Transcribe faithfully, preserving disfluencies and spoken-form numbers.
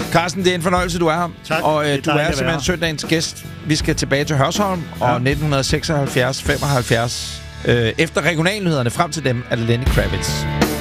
Carsten, det er en fornøjelse, du er her. Tak. Og øh, er du er simpelthen søndagens gæst. Vi skal tilbage til Hørsholm ja. og nitten seksoghalvfjerds femoghalvfjerds. Øh, efter regionalnyhederne frem til dem er det Lenny Kravitz.